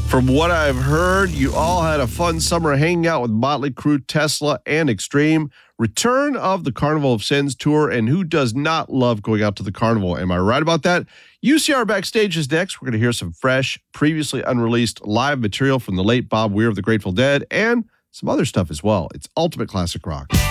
From what I've heard, you all had a fun summer hanging out with Motley Crue, Tesla, and Extreme. Return of the Carnival of Sins tour, and who does not love going out to the carnival? Am I right about that? UCR Backstage is next. We're going to hear some fresh, previously unreleased live material from the late Bob Weir of the Grateful Dead and some other stuff as well. It's Ultimate Classic Rock.